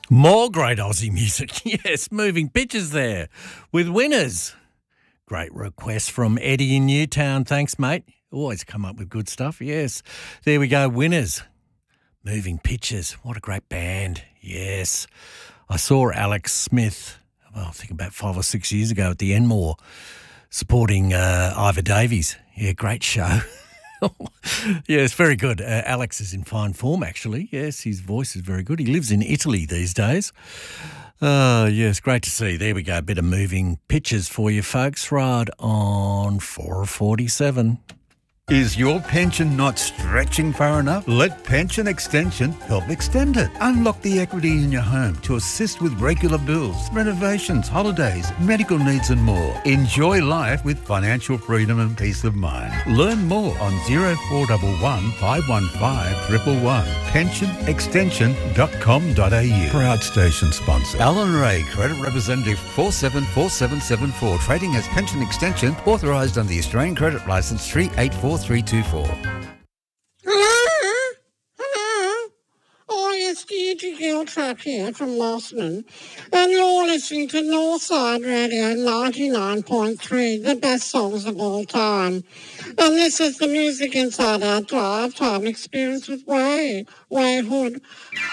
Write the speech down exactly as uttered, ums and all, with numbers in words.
More great Aussie music. Yes, moving pictures there with Winners. Great request from Eddie in Newtown. Thanks, mate. Always come up with good stuff. Yes. There we go. Winners. Moving Pictures. What a great band. Yes. I saw Alex Smith, well, I think about five or six years ago at the Enmore supporting uh, Ivor Davies. Yeah, great show. Yes, very good. Uh, Alex is in fine form, actually. Yes, his voice is very good. He lives in Italy these days. Uh, yes, great to see. There we go. A bit of moving pictures for you folks right on four forty-seven. Is your pension not stretching far enough? Let Pension Extension help extend it. Unlock the equity in your home to assist with regular bills, renovations, holidays, medical needs and more. Enjoy life with financial freedom and peace of mind. Learn more on zero four one one, five one five, one one one. pension extension dot com dot a u. Proud station sponsor. Alan Ray, Credit Representative four seven four seven seven four. Trading as Pension Extension, authorised under the Australian Credit Licence three eight four three two four. Hello? Hello? Oh, yes, Deirdre Giltrap here from Mossman. And you're listening to Northside Radio ninety-nine point three, the best songs of all time. And this is the Music Inside Our Drive Time Experience with Ray, Ray Hood.